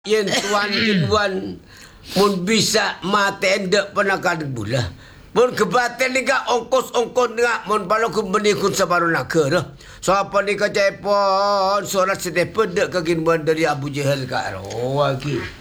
Yen tuan kinuan mun bisa maten dek pernah kadang bulah. Mun kebaten ni ka ongkos-ongkos ngak mun palo ku menikun sabaru naga dah. So apa ni ka cepon surat setepen dek ke kinuan dari Abu Jahal ka ro lagi.